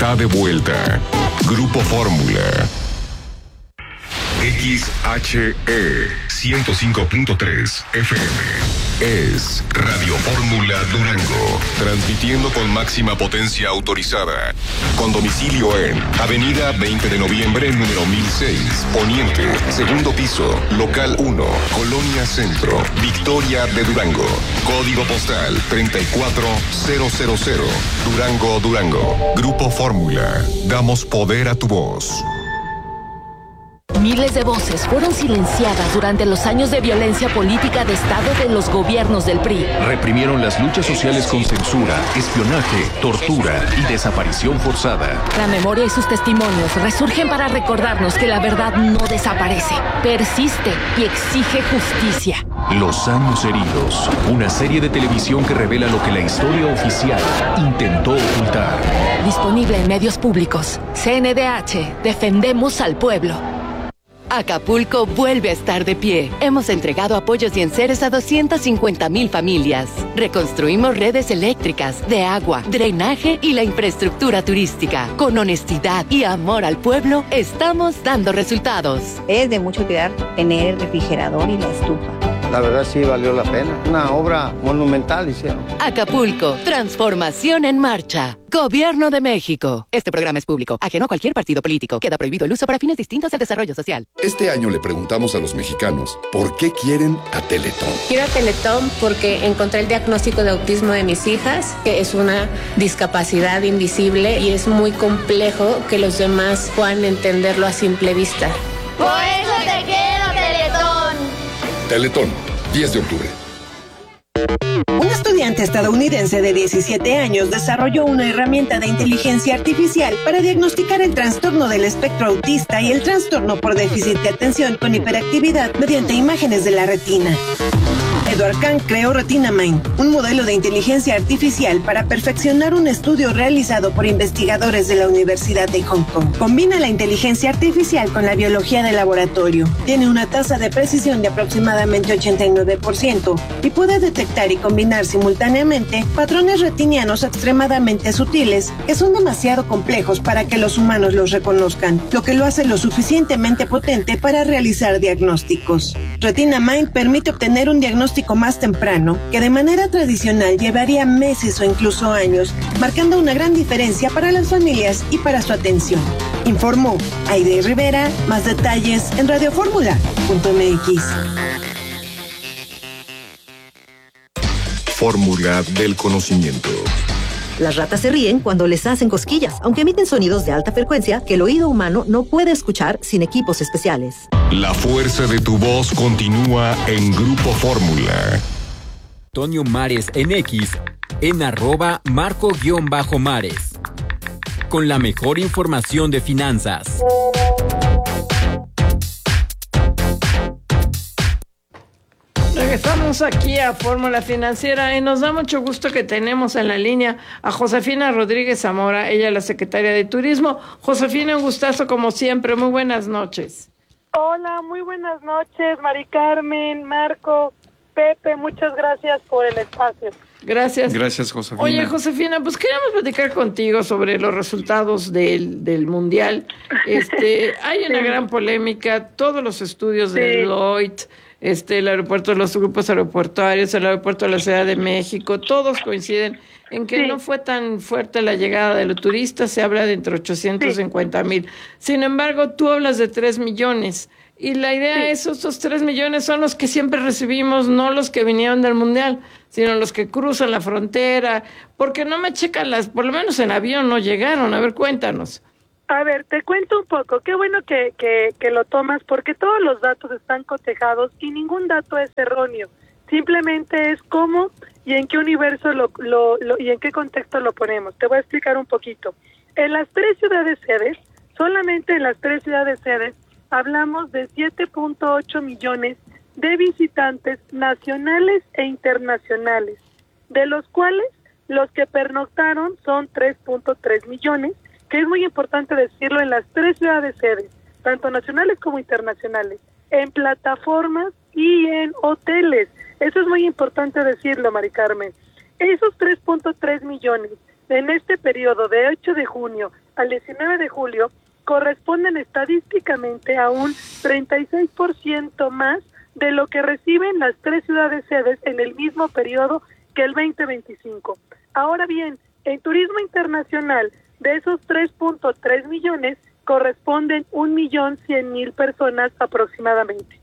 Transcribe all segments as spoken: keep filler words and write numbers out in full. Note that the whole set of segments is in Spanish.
está de vuelta. Grupo Fórmula. X H E ciento cinco punto tres F M es Radio Fórmula Durango, transmitiendo con máxima potencia autorizada, con domicilio en Avenida veinte de noviembre, número mil seis, Poniente, segundo piso, local uno, Colonia Centro, Victoria de Durango, código postal treinta y cuatro mil, Durango, Durango. Grupo Fórmula, damos poder a tu voz. Miles de voces fueron silenciadas durante los años de violencia política de Estado de los gobiernos del P R I. Reprimieron las luchas sociales con censura, espionaje, tortura y desaparición forzada. La memoria y sus testimonios resurgen para recordarnos que la verdad no desaparece, persiste y exige justicia. Los años heridos, una serie de televisión que revela lo que la historia oficial intentó ocultar. Disponible en medios públicos. C N D H, defendemos al pueblo. Acapulco vuelve a estar de pie. Hemos entregado apoyos y enseres a doscientas cincuenta mil familias. Reconstruimos redes eléctricas, de agua, drenaje y la infraestructura turística. Con honestidad y amor al pueblo, estamos dando resultados. Es de mucho cuidar tener el refrigerador y la estufa. La verdad sí valió la pena. Una obra monumental hicieron. Acapulco, transformación en marcha. Gobierno de México. Este programa es público, ajeno a cualquier partido político. Queda prohibido el uso para fines distintos al desarrollo social. Este año le preguntamos a los mexicanos por qué quieren a Teletón. Quiero a Teletón porque encontré el diagnóstico de autismo de mis hijas, que es una discapacidad invisible y es muy complejo que los demás puedan entenderlo a simple vista. Por eso te quiero, Teletón. Teletón, diez de octubre. Un estudiante estadounidense de diecisiete años desarrolló una herramienta de inteligencia artificial para diagnosticar el trastorno del espectro autista y el trastorno por déficit de atención con hiperactividad mediante imágenes de la retina. Edward Kang creó RetinaMind, un modelo de inteligencia artificial para perfeccionar un estudio realizado por investigadores de la Universidad de Hong Kong. Combina la inteligencia artificial con la biología de laboratorio. Tiene una tasa de precisión de aproximadamente ochenta y nueve por ciento y puede detectar y combinar simultáneamente patrones retinianos extremadamente sutiles que son demasiado complejos para que los humanos los reconozcan, lo que lo hace lo suficientemente potente para realizar diagnósticos. RetinaMind permite obtener un diagnóstico más temprano, que de manera tradicional llevaría meses o incluso años, marcando una gran diferencia para las familias y para su atención. Informó Aide Rivera. Más detalles en radioformula punto m x. Fórmula del conocimiento. Las ratas se ríen cuando les hacen cosquillas, aunque emiten sonidos de alta frecuencia que el oído humano no puede escuchar sin equipos especiales. La fuerza de tu voz continúa en Grupo Fórmula. Antonio Mares en X, en arroba marco-mares. Con la mejor información de finanzas. Regresamos aquí a Fórmula Financiera y nos da mucho gusto que tenemos en la línea a Josefina Rodríguez Zamora, ella es la secretaria de Turismo. Josefina, un gustazo como siempre, muy buenas noches. Hola, muy buenas noches, Mari Carmen, Marco, Pepe, muchas gracias por el espacio. Gracias. Gracias, Josefina. Oye, Josefina, pues queríamos platicar contigo sobre los resultados del, del Mundial. Este, hay una sí. gran polémica, todos los estudios de sí. Deloitte, este, el aeropuerto, los grupos aeroportuarios, el aeropuerto de la Ciudad de México, todos coinciden en que sí. no fue tan fuerte la llegada de los turistas, se habla de entre ochocientos cincuenta mil. Sí. Sin embargo, tú hablas de tres millones. Y la idea sí. es, estos tres millones son los que siempre recibimos, no los que vinieron del Mundial, sino los que cruzan la frontera, porque no me checan las, por lo menos en avión no llegaron. A ver, cuéntanos. A ver, te cuento un poco. Qué bueno que, que, que lo tomas, porque todos los datos están cotejados y ningún dato es erróneo. Simplemente es cómo y en qué universo lo, lo, lo y en qué contexto lo ponemos. Te voy a explicar un poquito. En las tres ciudades sedes, solamente en las tres ciudades sedes, hablamos de siete punto ocho millones de visitantes nacionales e internacionales, de los cuales los que pernoctaron son tres punto tres millones, que es muy importante decirlo, en las tres ciudades sedes, tanto nacionales como internacionales, en plataformas y en hoteles. Eso es muy importante decirlo, Mari Carmen. Esos tres punto tres millones en este periodo de ocho de junio al diecinueve de julio corresponden estadísticamente a un treinta y seis por ciento más de lo que reciben las tres ciudades sedes en el mismo periodo que el veinte veinticinco. Ahora bien, en turismo internacional, de esos tres punto tres millones, corresponden un millón cien mil personas aproximadamente.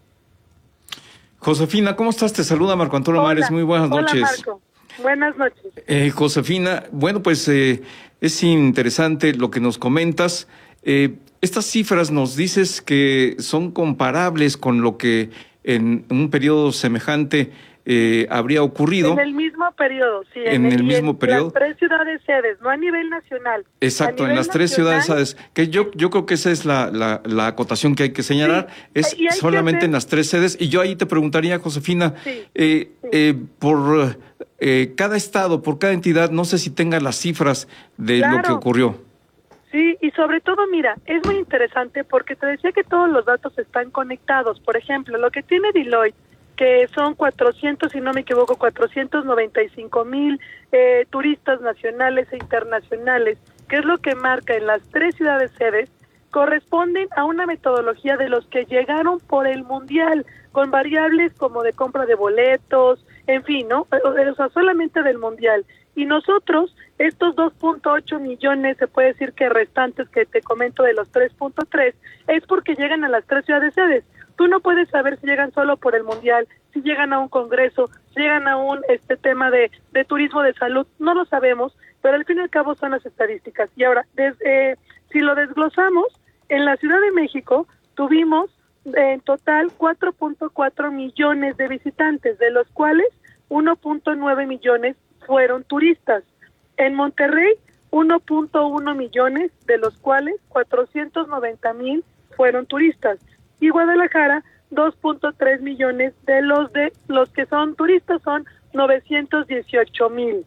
Josefina, ¿cómo estás? Te saluda Marco Antonio Hola. Mares, muy buenas Hola, noches. Marco. Buenas noches. Eh, Josefina, bueno, pues eh, es interesante lo que nos comentas. Eh, estas cifras nos dices que son comparables con lo que en un periodo semejante eh, habría ocurrido. En el mismo periodo, sí. En, en el, el mismo en periodo. Las tres ciudades sedes, no a nivel nacional. Exacto, en las tres ciudades sedes. Que yo, yo creo que esa es la, la, la acotación que hay que señalar. Sí, es solamente hacer... en las tres sedes. Y yo ahí te preguntaría, Josefina, sí, eh, sí. Eh, por eh, cada estado, por cada entidad, no sé si tenga las cifras de claro. lo que ocurrió. Sí, y sobre todo, mira, es muy interesante porque te decía que todos los datos están conectados. Por ejemplo, lo que tiene Deloitte, que son cuatrocientos, si no me equivoco, cuatrocientos noventa y cinco mil eh, turistas nacionales e internacionales, que es lo que marca en las tres ciudades sedes, corresponden a una metodología de los que llegaron por el Mundial, con variables como de compra de boletos, en fin, ¿no? O sea, solamente del Mundial. Y nosotros, estos dos punto ocho millones, se puede decir que restantes que te comento de los tres punto tres, es porque llegan a las tres ciudades sedes. Tú no puedes saber si llegan solo por el Mundial, si llegan a un congreso, si llegan a un este tema de, de turismo de salud, no lo sabemos, pero al fin y al cabo son las estadísticas. Y ahora, des, eh, si lo desglosamos, en la Ciudad de México tuvimos eh, en total cuatro punto cuatro millones de visitantes, de los cuales uno punto nueve millones fueron turistas. En Monterrey, uno punto uno millones, de los cuales cuatrocientos noventa mil fueron turistas. Y Guadalajara, dos punto tres millones, de los de los que son turistas son novecientos dieciocho mil.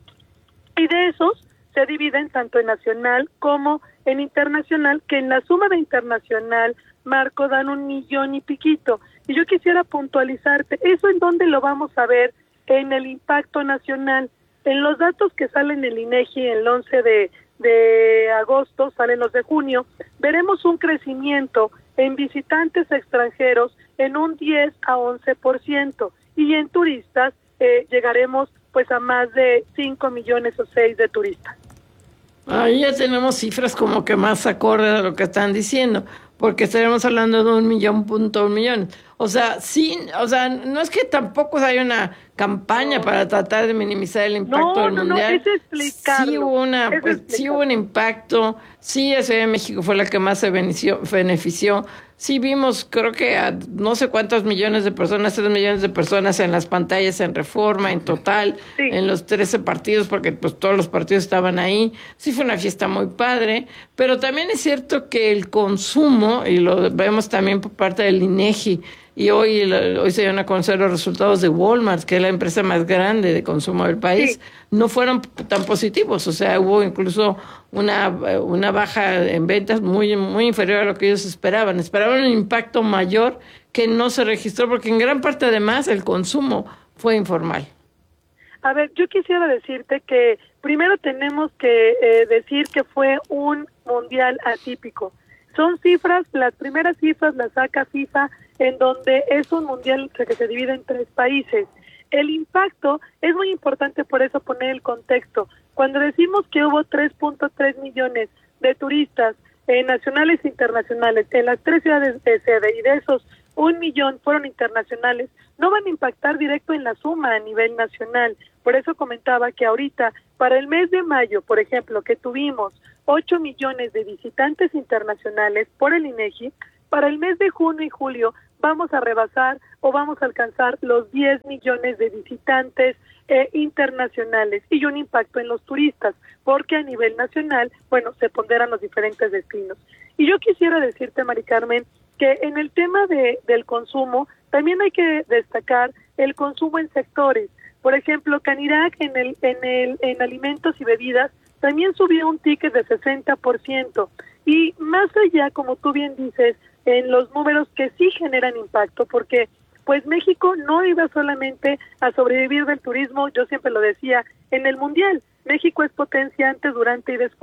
Y de esos se dividen tanto en nacional como en internacional, que en la suma de internacional, Marco, dan un millón y piquito. Y yo quisiera puntualizarte, ¿eso en dónde lo vamos a ver? En el impacto nacional. En los datos que salen en el INEGI el once de agosto, salen los de junio, veremos un crecimiento en visitantes extranjeros en un diez a once por ciento y en turistas eh, llegaremos pues a más de cinco millones o seis de turistas. Ahí ya tenemos cifras como que más acorde a lo que están diciendo, porque estaremos hablando de un millón punto un millón. O sea, sí, o sea, no es que tampoco haya una campaña no. para tratar de minimizar el impacto no, del no, mundial. No, es explicarlo. Sí hubo una, es pues, sí hubo un impacto. Sí, la Ciudad de México fue la que más se benefició. benefició. Sí vimos, creo que a no sé cuántos millones de personas, tres millones de personas en las pantallas en Reforma, en total, sí. en los trece partidos, porque pues todos los partidos estaban ahí. Sí fue una fiesta muy padre, pero también es cierto que el consumo, y lo vemos también por parte del INEGI, y hoy, hoy se dieron a conocer los resultados de Walmart, que es la empresa más grande de consumo del país, sí. no fueron tan positivos. O sea, hubo incluso una, una baja en ventas muy, muy inferior a lo que ellos esperaban. Esperaban un impacto mayor que no se registró, porque en gran parte además el consumo fue informal. A ver, yo quisiera decirte que primero tenemos que eh, decir que fue un mundial atípico. Son cifras, las primeras cifras las saca FIFA, en donde es un mundial que se divide en tres países. El impacto es muy importante, por eso poner el contexto. Cuando decimos que hubo tres punto tres millones de turistas eh, nacionales e internacionales en las tres ciudades de sede, y de esos un millón fueron internacionales, no van a impactar directo en la suma a nivel nacional. Por eso comentaba que ahorita, para el mes de mayo, por ejemplo, que tuvimos ocho millones de visitantes internacionales por el INEGI, para el mes de junio y julio vamos a rebasar o vamos a alcanzar los diez millones de visitantes eh, internacionales y un impacto en los turistas, porque a nivel nacional, bueno, se ponderan los diferentes destinos. Y yo quisiera decirte, Mari Carmen, que en el tema de, del consumo también hay que destacar el consumo en sectores. Por ejemplo, Canirac en el en el en alimentos y bebidas también subió un ticket de sesenta por ciento. Y más allá, como tú bien dices, en los números que sí generan impacto, porque pues México no iba solamente a sobrevivir del turismo, yo siempre lo decía, en el Mundial. México es potencia antes, durante y después,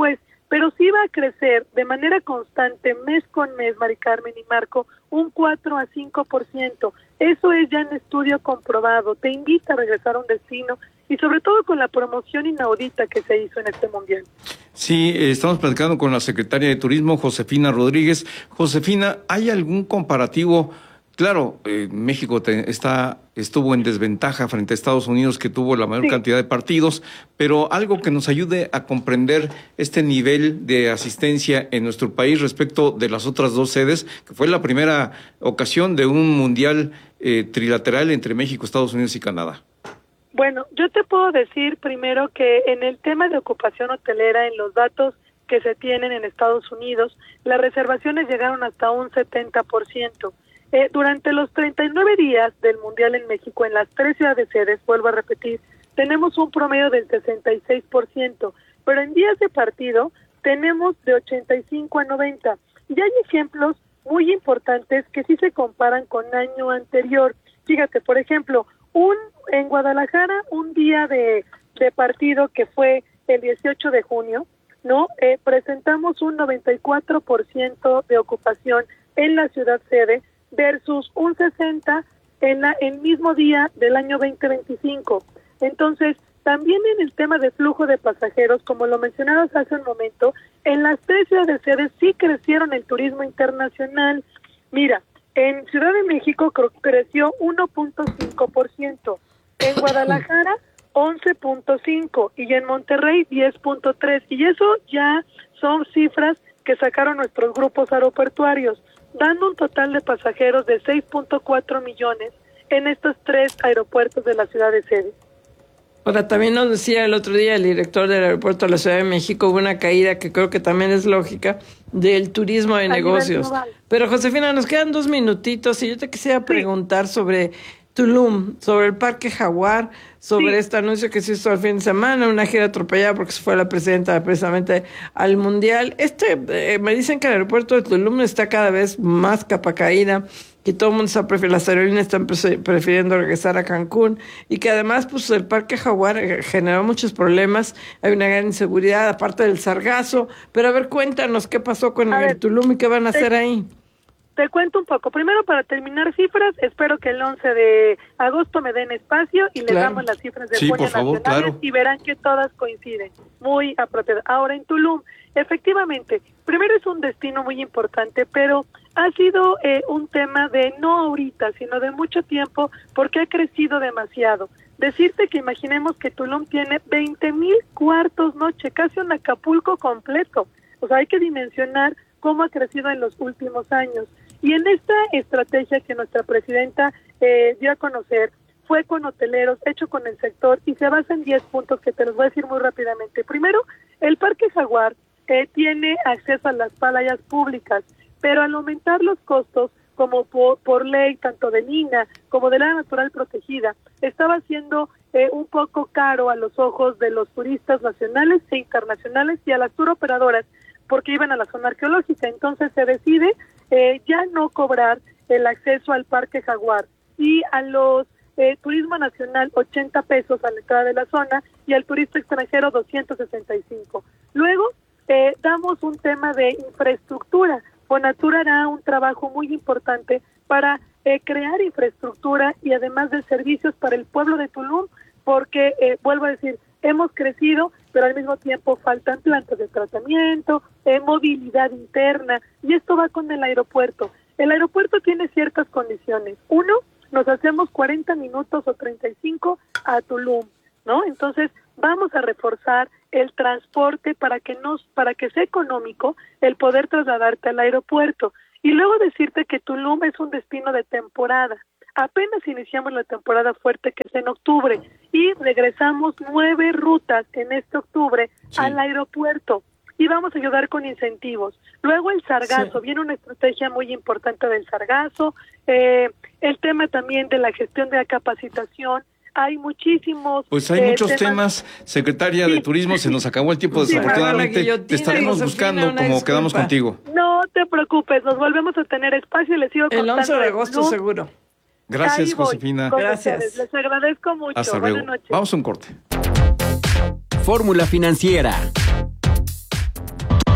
pero sí va a crecer de manera constante, mes con mes, Mari Carmen y Marco, un cuatro a cinco por ciento. Eso es ya en estudio comprobado. Te invita a regresar a un destino y sobre todo con la promoción inaudita que se hizo en este mundial. Sí, eh, estamos platicando con la secretaria de Turismo, Josefina Rodríguez. Josefina, ¿hay algún comparativo? Claro, eh, México te, está estuvo en desventaja frente a Estados Unidos, que tuvo la mayor sí. cantidad de partidos, pero algo que nos ayude a comprender este nivel de asistencia en nuestro país respecto de las otras dos sedes, que fue la primera ocasión de un mundial eh, trilateral entre México, Estados Unidos y Canadá. Bueno, yo te puedo decir primero que en el tema de ocupación hotelera, en los datos que se tienen en Estados Unidos, las reservaciones llegaron hasta un setenta por ciento. Eh, durante los treinta y nueve días del Mundial en México, en las tres ciudades sedes, vuelvo a repetir, tenemos un promedio del sesenta y seis por ciento, pero en días de partido tenemos de ochenta y cinco a noventa. Y hay ejemplos muy importantes que sí se comparan con año anterior. Fíjate, por ejemplo, un en Guadalajara, un día de, de partido que fue el dieciocho de junio, ¿no? Eh, presentamos un noventa y cuatro por ciento de ocupación en la ciudad sede, versus un sesenta en la, el mismo día del año veinte veinticinco. Entonces, también en el tema de flujo de pasajeros, como lo mencionabas hace un momento, en las tres ciudades sedes sí crecieron el turismo internacional. Mira, en Ciudad de México creció uno punto cinco por ciento, en Guadalajara once punto cinco por ciento y en Monterrey diez punto tres por ciento. Y eso ya son cifras que sacaron nuestros grupos aeroportuarios, dando un total de pasajeros de seis punto cuatro millones en estos tres aeropuertos de la ciudad de sede. Ahora, también nos decía el otro día el director del aeropuerto de la Ciudad de México, hubo una caída que creo que también es lógica del turismo de A negocios. Pero, Josefina, nos quedan dos minutitos y yo te quisiera preguntar sí. sobre Tulum, sobre el Parque Jaguar, sobre sí. este anuncio que se hizo el fin de semana, una gira atropellada porque se fue la presidenta precisamente al Mundial. Este, eh, me dicen que el aeropuerto de Tulum está cada vez más capa caída, que todo el mundo está prefiriendo, las aerolíneas están prefiriendo regresar a Cancún, y que además pues el Parque Jaguar generó muchos problemas, hay una gran inseguridad, aparte del sargazo. Pero a ver, cuéntanos qué pasó con a el ver, Tulum y qué van a hacer ahí. Te cuento un poco. Primero, para terminar cifras, espero que el once de agosto me den espacio y les claro. damos las cifras de sí, Fuerza por favor, nacionales claro. y verán que todas coinciden. Muy apropiado. Ahora, en Tulum, efectivamente, primero es un destino muy importante, pero ha sido eh, un tema de no ahorita, sino de mucho tiempo, porque ha crecido demasiado. Decirte que imaginemos que Tulum tiene veinte mil cuartos noche, casi un Acapulco completo. O sea, hay que dimensionar cómo ha crecido en los últimos años. Y en esta estrategia que nuestra presidenta eh, dio a conocer, fue con hoteleros, hecho con el sector, y se basa en diez puntos que te los voy a decir muy rápidamente. Primero, el Parque Jaguar eh, tiene acceso a las playas públicas, pero al aumentar los costos, como por, por ley, tanto de Lina como del área natural protegida, estaba siendo eh, un poco caro a los ojos de los turistas nacionales e internacionales y a las turoperadoras, porque iban a la zona arqueológica. Entonces se decide eh, ya no cobrar el acceso al Parque Jaguar, y a los eh, turismo nacional ochenta pesos a la entrada de la zona, y al turista extranjero doscientos sesenta y cinco. Luego eh, damos un tema de infraestructura. Fonatur hará un trabajo muy importante para eh, crear infraestructura y además de servicios para el pueblo de Tulum, porque, eh, vuelvo a decir, hemos crecido, pero al mismo tiempo faltan plantas de tratamiento, eh, movilidad interna, y esto va con el aeropuerto. El aeropuerto tiene ciertas condiciones. Uno, nos hacemos cuarenta minutos o treinta y cinco a Tulum, ¿no? Entonces, vamos a reforzar el transporte para que nos, para que sea económico el poder trasladarte al aeropuerto. Y luego decirte que Tulum es un destino de temporada. Apenas iniciamos la temporada fuerte, que es en octubre, y regresamos nueve rutas en este octubre sí. al aeropuerto, y vamos a ayudar con incentivos. Luego el sargazo, sí. viene una estrategia muy importante del sargazo, eh, el tema también de la gestión de la capacitación. Hay muchísimos... Pues hay eh, muchos temas, temas secretaria sí. de Turismo, se nos acabó el tiempo, sí, desafortunadamente, te estaremos buscando como disculpa. Quedamos contigo. No te preocupes, nos volvemos a tener espacio y les sigo contando. El once de agosto, ¿no? Seguro. Gracias, Josefina. Gracias. Ustedes. Les agradezco mucho. Hasta luego. Buenas noches. Vamos a un corte. Fórmula Financiera.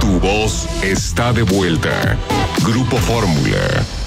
Tu voz está de vuelta. Grupo Fórmula.